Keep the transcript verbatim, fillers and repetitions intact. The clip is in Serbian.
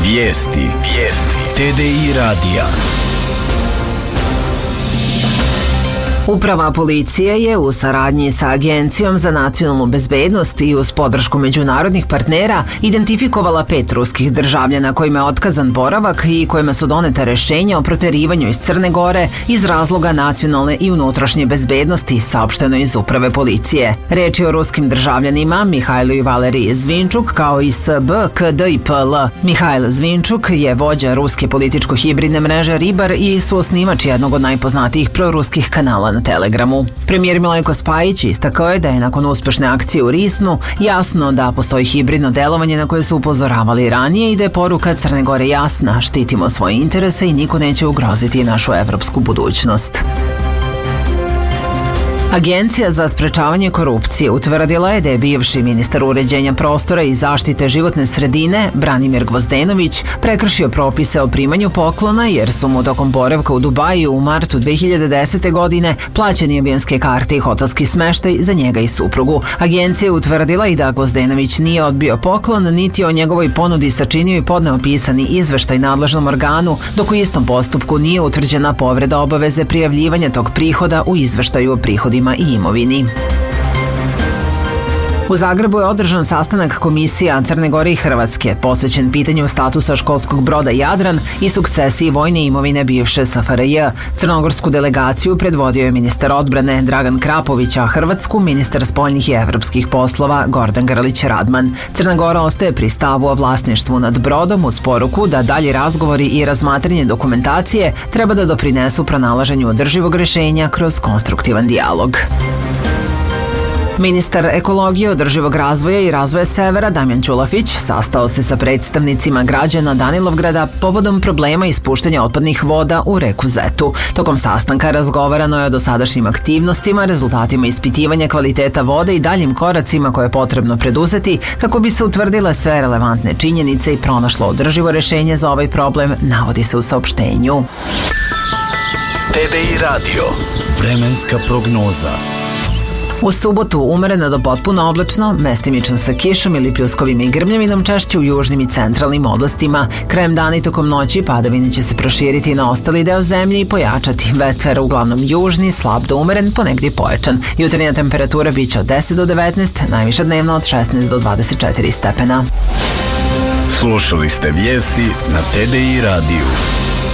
Vijesti. Vijesti. T D I radija. Uprava policije je u saradnji sa Agencijom za nacionalnu bezbednost i uz podršku međunarodnih partnera identifikovala pet ruskih državljana kojima je otkazan boravak i kojima su doneta rešenja o proterivanju iz Crne Gore iz razloga nacionalne i unutrašnje bezbednosti, saopšteno iz Uprave policije. Reč je o ruskim državljanima Mihajlu i Valeriji Zvinčuk kao i S B K D I P L. Mihajl Zvinčuk je vođa ruske političko-hibridne mreže Ribar i suosnivač jednog od najpoznatijih proruskih kanala na Telegramu. Premijer Milojko Spajić istakao je da je nakon uspešne akcije u Risnu jasno da postoji hibridno delovanje na koje su upozoravali ranije i da je poruka Crne Gore jasna: štitimo svoje interese i niko neće ugroziti našu evropsku budućnost. Agencija za sprečavanje korupcije utvrdila je da je bivši ministar uređenja prostora i zaštite životne sredine Branimir Gvozdenović prekršio propise o primanju poklona jer su mu tokom boravka u Dubaju u martu dve hiljade desete. godine plaćeni avionske karte i hotelski smeštaj za njega i suprugu. Agencija je utvrdila i da Gvozdenović nije odbio poklon, niti o njegovoj ponudi sačinio i podneo pisani izveštaj nadležnom organu, dok u istom postupku nije utvrđena povreda obaveze prijavljivanja tog prihoda u izveštaju o prihodima i imovini. U Zagrebu je održan sastanak komisija Crne Gore i Hrvatske posvećen pitanju statusa školskog broda Jadran i sukcesiji vojne imovine bivše S F R J. Crnogorsku delegaciju predvodio je ministar odbrane Dragan Krapović, a Hrvatsku ministar spoljnih i evropskih poslova Gordan Grlić Radman. Crna Gora ostaje pri stavu o vlasništvu nad brodom uz poruku da dalji razgovori i razmatranje dokumentacije treba da doprinesu pronalaženju održivog rešenja kroz konstruktivan dijalog. Ministar ekologije, održivog razvoja i razvoja Severa Damjan Ćulafić sastao se sa predstavnicima građana Danilovgrada povodom problema ispuštanja otpadnih voda u reku Zetu. Tokom sastanka razgovarano je o dosadašnjim aktivnostima, rezultatima ispitivanja kvaliteta vode i daljim koracima koje je potrebno preduzeti kako bi se utvrdile sve relevantne činjenice i pronašlo održivo rešenje za ovaj problem, navodi se u saopštenju. T D I radio. Vremenska prognoza. U subotu umereno do potpuno oblačno, mestimično sa kišom ili pljuskovima i grmljavinom, češće u južnim i centralnim oblastima. Krajem dana i tokom noći padavine će se proširiti na ostali deo zemlje i pojačati. Vetar uglavnom južni, slab do umeren, ponegdje pojačan. Jutarnja temperatura biće od deset do devetnaest, najviša dnevno od šesnaest do dvadeset četiri stepena. Slušali ste vijesti na T D I radiju.